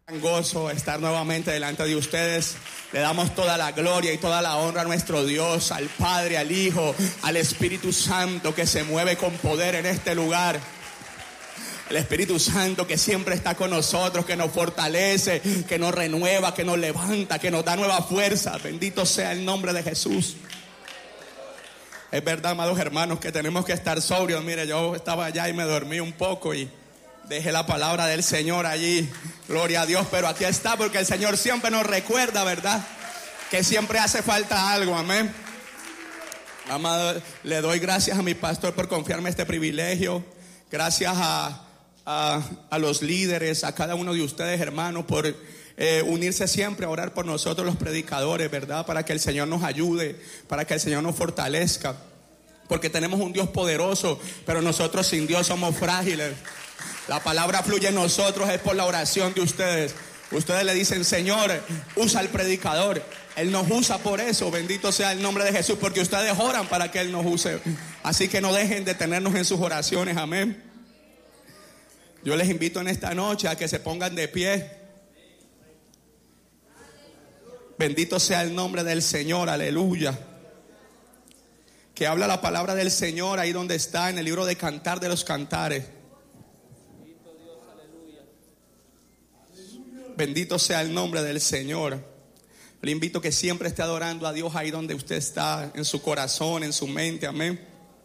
Un gozo estar nuevamente delante de ustedes. Le damos toda la gloria y toda la honra a nuestro Dios, al Padre, al Hijo, al Espíritu Santo que se mueve con poder en este lugar. El Espíritu Santo que siempre está con nosotros, que nos fortalece, que nos renueva, que nos levanta, que nos da nueva fuerza. Bendito sea el nombre de Jesús. Es verdad, amados hermanos, que tenemos que estar sobrios. Mire, yo estaba allá y me dormí un poco y dejé la palabra del Señor allí. Gloria a Dios, pero aquí está porque el Señor siempre nos recuerda, ¿verdad? Que siempre hace falta algo, amén. Amado, le doy gracias a mi pastor por confiarme este privilegio. Gracias a los líderes, a cada uno de ustedes, hermanos, por unirse siempre a orar por nosotros los predicadores, ¿verdad? Para que el Señor nos ayude, para que el Señor nos fortalezca. Porque tenemos un Dios poderoso, pero nosotros sin Dios somos frágiles. La palabra fluye en nosotros, es por la oración de ustedes. Ustedes le dicen, Señor, usa al predicador. Él nos usa por eso, bendito sea el nombre de Jesús, porque ustedes oran para que Él nos use. Así que no dejen de tenernos en sus oraciones, amén. Yo les invito en esta noche a que se pongan de pie. Bendito sea el nombre del Señor, aleluya. Que habla la palabra del Señor ahí donde está, en el libro de Cantar de los Cantares. Bendito sea el nombre del Señor. Le invito a que siempre esté adorando a Dios ahí donde usted está, en su corazón, en su mente, amén.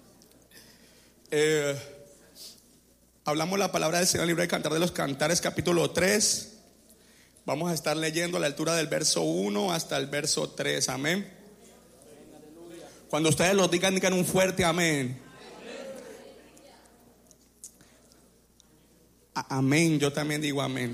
Hablamos la palabra del Señor en el libro de Cantar de los Cantares, capítulo 3. Vamos a estar leyendo a la altura del verso 1 hasta el verso 3, amén. Cuando ustedes lo digan un fuerte amén. Amén, yo también digo amén.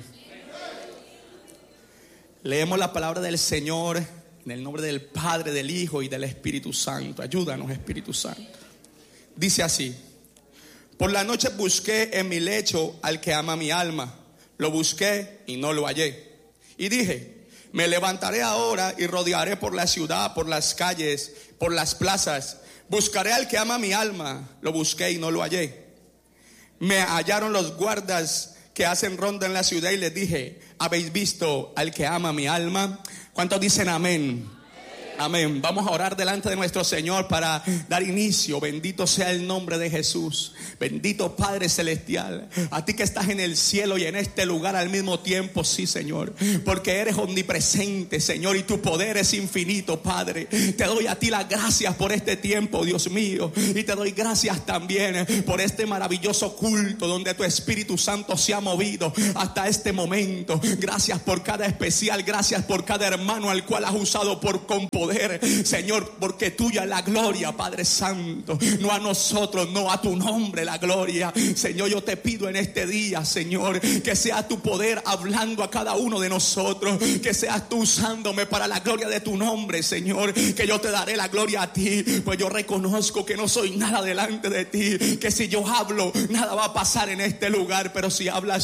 Leemos la palabra del Señor en el nombre del Padre, del Hijo y del Espíritu Santo. Ayúdanos, Espíritu Santo. Dice así: por la noche busqué en mi lecho al que ama mi alma. Lo busqué y no lo hallé. Y dije, me levantaré ahora y rodearé por la ciudad, por las calles, por las plazas. Buscaré al que ama mi alma. Lo busqué y no lo hallé. Me hallaron los guardas que hacen ronda en la ciudad y les dije, ¿habéis visto al que ama mi alma? ¿Cuántos dicen amén? Amén. Vamos a orar delante de nuestro Señor para dar inicio. Bendito sea el nombre de Jesús. Bendito Padre Celestial, a ti que estás en el cielo y en este lugar al mismo tiempo, sí, Señor, porque eres omnipresente, Señor, y tu poder es infinito, Padre. Te doy a ti las gracias por este tiempo, Dios mío, y te doy gracias también por este maravilloso culto donde tu Espíritu Santo se ha movido hasta este momento. Gracias por cada especial, gracias por cada hermano al cual has usado con poder, Señor, porque tuya es la gloria, Padre Santo, no a nosotros, no a tu nombre la gloria. Señor, yo te pido en este día, Señor, que sea tu poder hablando a cada uno de nosotros, que seas tú usándome para la gloria de tu nombre, Señor, que yo te daré la gloria a ti, pues yo reconozco que no soy nada delante de ti, que si yo hablo, nada va a pasar en este lugar, pero si hablas